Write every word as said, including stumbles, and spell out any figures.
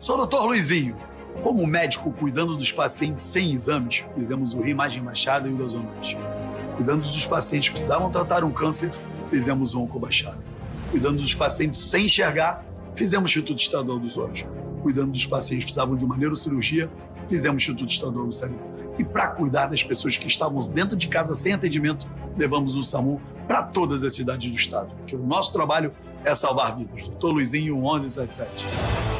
Sou o doutor Luizinho. Como médico cuidando dos pacientes sem exames, fizemos o Reimagem Machado e o Gasonoide. Cuidando dos pacientes que precisavam tratar um câncer, fizemos o Oncobachado. Cuidando dos pacientes sem enxergar, fizemos o Instituto Estadual dos Olhos. Cuidando dos pacientes que precisavam de uma neurocirurgia, fizemos o Instituto Estadual do Cérebro. E para cuidar das pessoas que estavam dentro de casa sem atendimento, levamos o SAMU para todas as cidades do estado. Porque o nosso trabalho é salvar vidas. doutor Luizinho, onze setenta e sete.